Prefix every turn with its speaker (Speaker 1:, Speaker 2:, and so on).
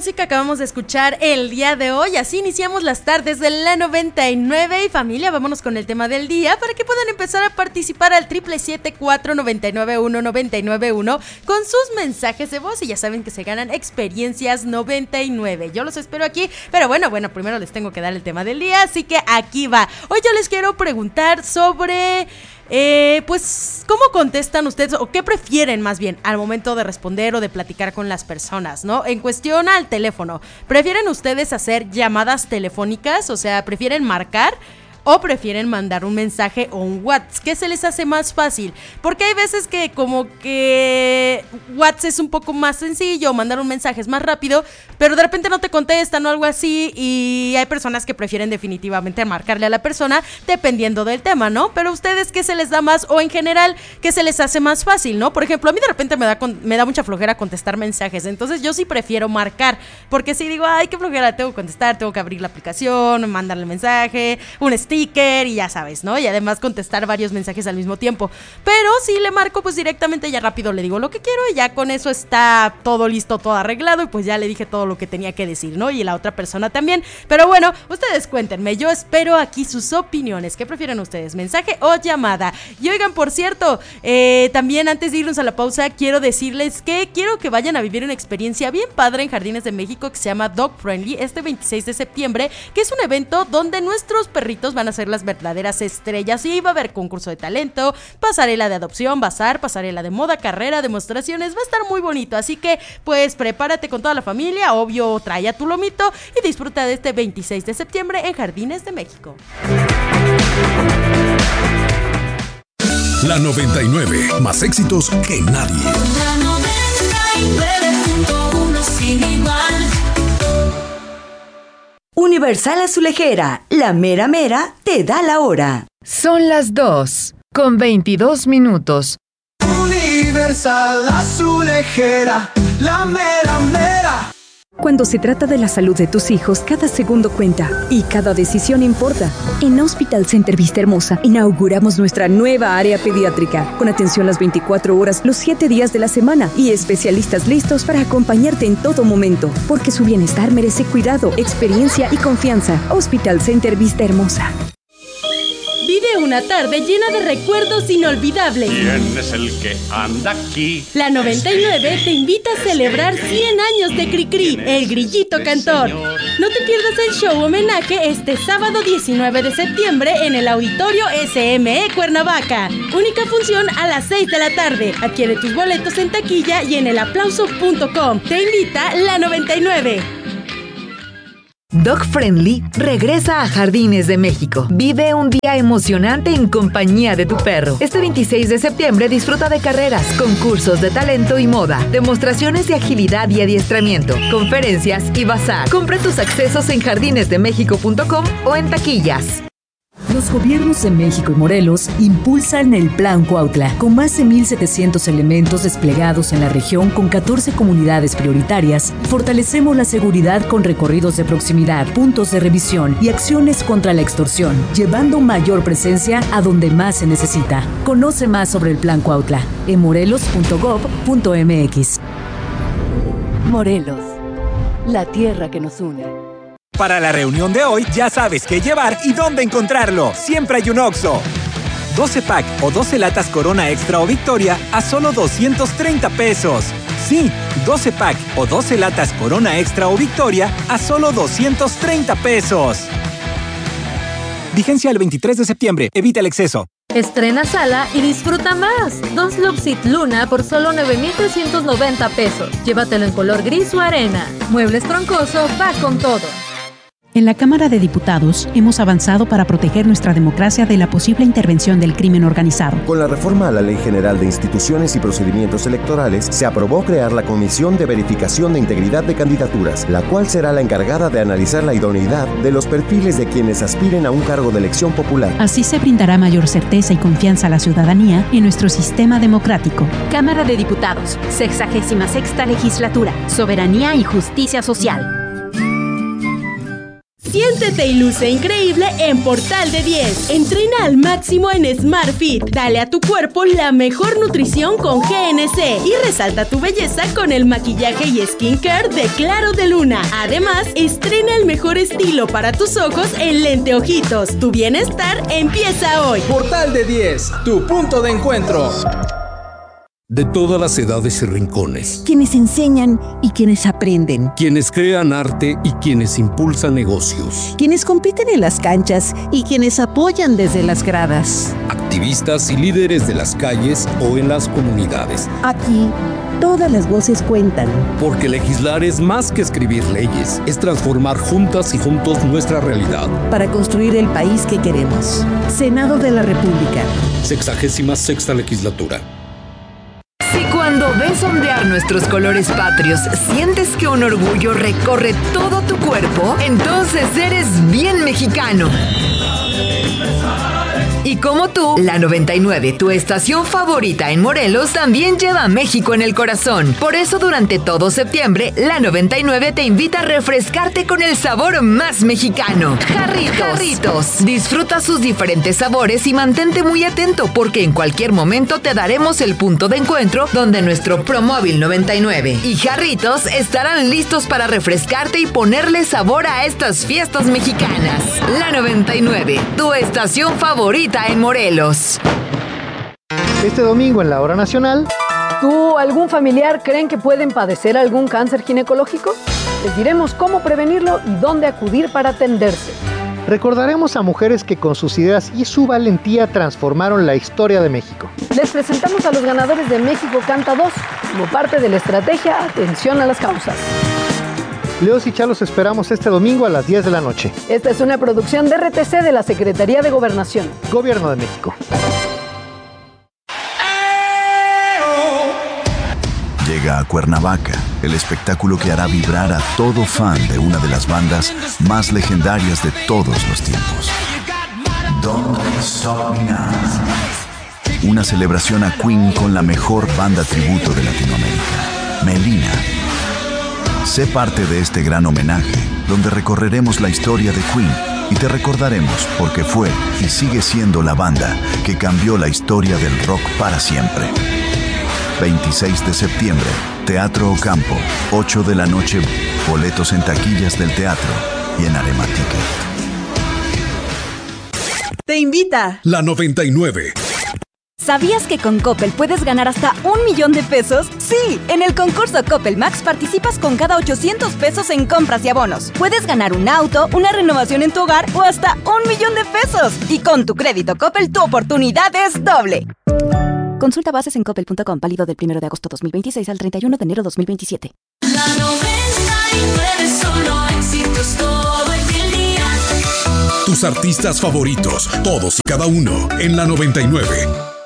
Speaker 1: música acabamos de escuchar el día de hoy. Así iniciamos las tardes de la 99. Y familia, vámonos con el tema del día para que puedan empezar a participar al 777-499-1991 con sus mensajes de voz. Y ya saben que se ganan experiencias 99. Yo los espero aquí, pero bueno, primero les tengo que dar el tema del día, así que aquí va. Hoy yo les quiero preguntar sobre... pues, ¿cómo contestan ustedes o qué prefieren más bien al momento de responder o de platicar con las personas, ¿no? En cuestión al teléfono, ¿prefieren ustedes hacer llamadas telefónicas? O sea, ¿prefieren marcar? ¿O prefieren mandar un mensaje o un WhatsApp? ¿Qué se les hace más fácil? Porque hay veces que como que WhatsApp es un poco más sencillo, mandar un mensaje es más rápido, pero de repente no te contestan o algo así, y hay personas que prefieren definitivamente marcarle a la persona dependiendo del tema, ¿no? Pero ustedes, ¿qué se les da más? O en general, ¿qué se les hace más fácil, no? Por ejemplo, a mí de repente me da mucha flojera contestar mensajes, entonces yo sí prefiero marcar, porque si digo, ay, qué flojera, tengo que contestar, tengo que abrir la aplicación, mandarle el mensaje, un sticker y ya sabes, ¿no? Y además contestar varios mensajes al mismo tiempo. Pero si le marco, pues directamente ya rápido le digo lo que quiero y ya con eso está todo listo, todo arreglado, y pues ya le dije todo lo que tenía que decir, ¿no? Y la otra persona también. Pero bueno, ustedes cuéntenme, yo espero aquí sus opiniones. ¿Qué prefieren ustedes, mensaje o llamada? Y oigan, por cierto, también antes de irnos a la pausa, quiero decirles que quiero que vayan a vivir una experiencia bien padre en Jardines de México que se llama Dog Friendly este 26 de septiembre, que es un evento donde nuestros perritos van a ser las verdaderas estrellas y va a haber concurso de talento, pasarela de adopción, bazar, pasarela de moda, carrera, demostraciones, va a estar muy bonito, así que pues prepárate con toda la familia, obvio trae a tu lomito y disfruta de este 26 de septiembre en Jardines de México.
Speaker 2: La 99, más éxitos que nadie.
Speaker 3: La 99.1 sin igual.
Speaker 4: Universal Azulejera, la mera mera te da la hora.
Speaker 5: Son las 2:22.
Speaker 6: Universal Azulejera, la mera mera.
Speaker 7: Cuando se trata de la salud de tus hijos, cada segundo cuenta y cada decisión importa. En Hospital Center Vista Hermosa inauguramos nuestra nueva área pediátrica, con atención las 24 horas, los 7 días de la semana y especialistas listos para acompañarte en todo momento, porque su bienestar merece cuidado, experiencia y confianza. Hospital Center Vista Hermosa.
Speaker 1: Vive una tarde llena de recuerdos inolvidables.
Speaker 8: ¿Quién es el que anda aquí?
Speaker 1: La 99 te invita a celebrar 100 años de Cricri, el grillito cantor. No te pierdas el show homenaje este sábado 19 de septiembre en el Auditorio SME Cuernavaca. Única función a las 6 de la tarde. Adquiere tus boletos en taquilla y en elaplauso.com. Te invita la 99.
Speaker 5: Dog Friendly regresa a Jardines de México. Vive un día emocionante en compañía de tu perro. Este 26 de septiembre disfruta de carreras, concursos de talento y moda, demostraciones de agilidad y adiestramiento, conferencias y bazar. Compra tus accesos en jardinesdemexico.com o en taquillas.
Speaker 9: Los gobiernos de México y Morelos impulsan el Plan Cuautla, con más de 1,700 elementos desplegados en la región con 14 comunidades prioritarias. Fortalecemos la seguridad con recorridos de proximidad, puntos de revisión y acciones contra la extorsión, llevando mayor presencia a donde más se necesita. Conoce más sobre el Plan Cuautla en morelos.gov.mx.
Speaker 10: Morelos, la tierra que nos une.
Speaker 11: Para la reunión de hoy, ya sabes qué llevar y dónde encontrarlo. Siempre hay un Oxxo. 12 pack o 12 latas Corona Extra o Victoria a solo 230 pesos. Sí, 12 pack o 12 latas Corona Extra o Victoria a solo 230 pesos. Vigencia el 23 de septiembre. Evita el exceso.
Speaker 12: Estrena sala y disfruta más. 2 Luxit Luna por solo 9,390 pesos. Llévatelo en color gris o arena. Muebles Troncoso va con todo.
Speaker 13: En la Cámara de Diputados hemos avanzado para proteger nuestra democracia de la posible intervención del crimen organizado.
Speaker 14: Con la reforma a la Ley General de Instituciones y Procedimientos Electorales, se aprobó crear la Comisión de Verificación de Integridad de Candidaturas, la cual será la encargada de analizar la idoneidad de los perfiles de quienes aspiren a un cargo de elección popular.
Speaker 13: Así se brindará mayor certeza y confianza a la ciudadanía en nuestro sistema democrático.
Speaker 15: Cámara de Diputados, 66ª Legislatura, Soberanía y Justicia Social.
Speaker 3: Siéntete y luce increíble en Portal de 10. Entrena al máximo en Smart Fit. Dale a tu cuerpo la mejor nutrición con GNC y resalta tu belleza con el maquillaje y skincare de Claro de Luna. Además, estrena el mejor estilo para tus ojos en Lente Ojitos. Tu bienestar empieza hoy.
Speaker 15: Portal de 10, tu punto de encuentro.
Speaker 2: De todas las edades y rincones.
Speaker 16: Quienes enseñan y quienes aprenden.
Speaker 2: Quienes crean arte y quienes impulsan negocios.
Speaker 16: Quienes compiten en las canchas y quienes apoyan desde las gradas.
Speaker 2: Activistas y líderes de las calles o en las comunidades.
Speaker 16: Aquí, todas las voces cuentan.
Speaker 2: Porque legislar es más que escribir leyes, es transformar juntas y juntos nuestra realidad.
Speaker 16: Para construir el país que queremos. Senado de la República.
Speaker 2: 66ª legislatura.
Speaker 5: Si cuando ves ondear nuestros colores patrios sientes que un orgullo recorre todo tu cuerpo, entonces eres bien mexicano. Y como tú, la 99, tu estación favorita en Morelos, también lleva a México en el corazón. Por eso durante todo septiembre, la 99 te invita a refrescarte con el sabor más mexicano. Jarritos. Disfruta sus diferentes sabores y mantente muy atento porque en cualquier momento te daremos el punto de encuentro donde nuestro Promóvil 99 y Jarritos estarán listos para refrescarte y ponerle sabor a estas fiestas mexicanas. La 99, tu estación favorita en Morelos.
Speaker 17: Este domingo en la Hora Nacional.
Speaker 18: ¿Tú o algún familiar creen que pueden padecer algún cáncer ginecológico? Les diremos cómo prevenirlo y dónde acudir para atenderse.
Speaker 17: Recordaremos a mujeres que con sus ideas y su valentía transformaron la historia de México.
Speaker 18: Les presentamos a los ganadores de México Canta 2 como parte de la estrategia Atención a las Causas.
Speaker 17: Leos y Chá los esperamos este domingo a las 10 de la noche.
Speaker 18: Esta es una producción de RTC de la Secretaría de Gobernación.
Speaker 17: Gobierno de México.
Speaker 19: Llega a Cuernavaca el espectáculo que hará vibrar a todo fan de una de las bandas más legendarias de todos los tiempos. Don't Stop Me Now. Una celebración a Queen con la mejor banda tributo de Latinoamérica, Melina. Sé parte de este gran homenaje, donde recorreremos la historia de Queen y te recordaremos porque fue y sigue siendo la banda que cambió la historia del rock para siempre. 26 de septiembre, Teatro Ocampo, 8 de la noche, boletos en taquillas del teatro y en Arema Ticket.
Speaker 4: Te invita
Speaker 2: La 99.
Speaker 20: ¿Sabías que con Coppel puedes ganar hasta 1 millón de pesos? Sí, en el concurso Coppel Max participas con cada 800 pesos en compras y abonos. Puedes ganar un auto, una renovación en tu hogar o hasta 1 millón de pesos. Y con tu crédito Coppel, tu oportunidad es doble. Consulta bases en coppel.com, válido del 1 de agosto 2026 al 31 de enero 2027.
Speaker 6: La 99, solo éxitos todo el día.
Speaker 2: Tus artistas favoritos, todos y cada uno, en la 99.